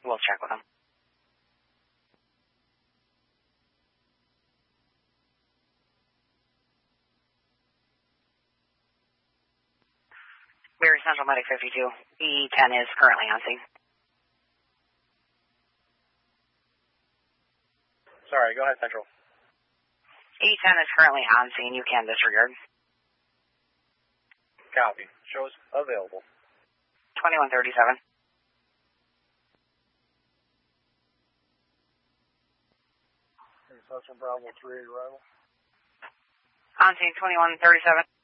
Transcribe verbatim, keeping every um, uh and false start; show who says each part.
Speaker 1: We'll check with them. Berry Central Medic fifty-two. E ten is currently on scene.
Speaker 2: Sorry, go ahead, Central.
Speaker 1: E ten is currently on scene. You can disregard.
Speaker 2: Copy. Shows available.
Speaker 1: twenty-one thirty-seven.
Speaker 2: Central Bravo three arrival.
Speaker 1: On scene twenty-one thirty-seven.